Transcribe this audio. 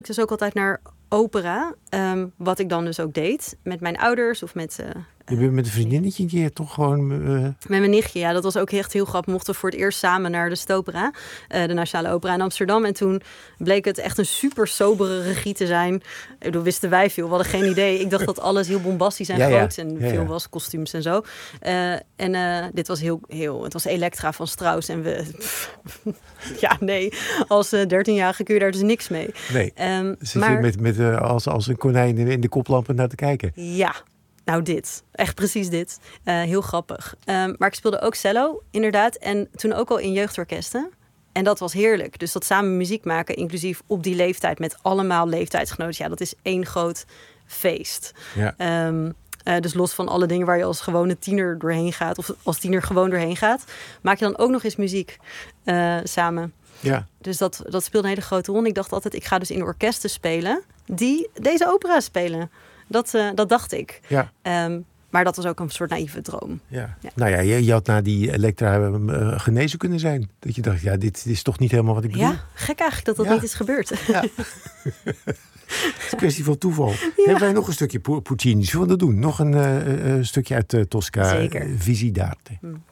Dus ook altijd naar opera. Wat ik dan dus ook deed met mijn ouders of met... Je bent met een vriendinnetje een keer toch gewoon... Met mijn nichtje, ja. Dat was ook echt heel grappig. Mochten we voor het eerst samen naar de Stopera. De Nationale Opera in Amsterdam. En toen bleek het echt een super sobere regie te zijn. Ik bedoel, wisten wij veel. We hadden geen idee. Ik dacht dat alles heel bombastisch en groot en veel was. Kostuums en zo. Dit was het was Elektra van Strauss. En we... ja, nee. Als 13-jarige kun je daar dus niks mee. Nee. Zit je als een konijn in de koplampen naar te kijken? Ja. Nou, dit. Echt precies dit. Heel grappig. Maar ik speelde ook cello, inderdaad. En toen ook al in jeugdorkesten. En dat was heerlijk. Dus dat samen muziek maken, inclusief op die leeftijd... met allemaal leeftijdsgenoten. Ja, dat is één groot feest. Ja. Dus los van alle dingen waar je als gewone tiener doorheen gaat... of als tiener gewoon doorheen gaat... maak je dan ook nog eens muziek samen. Ja. Dus dat speelde een hele grote rol. En ik dacht altijd, ik ga dus in orkesten spelen... die deze opera spelen... Dat dacht ik. Ja. Maar dat was ook een soort naïeve droom. Ja. Ja. Nou ja, je had na die Elektra genezen kunnen zijn. Dat je dacht, ja, dit is toch niet helemaal wat ik bedoel. Ja, gek eigenlijk dat niet is gebeurd. Ja. Het is een kwestie van toeval. Ja. Hebben wij nog een stukje Puccini? Zullen we dat doen? Nog een stukje uit Tosca. Zeker. Visite d'arte.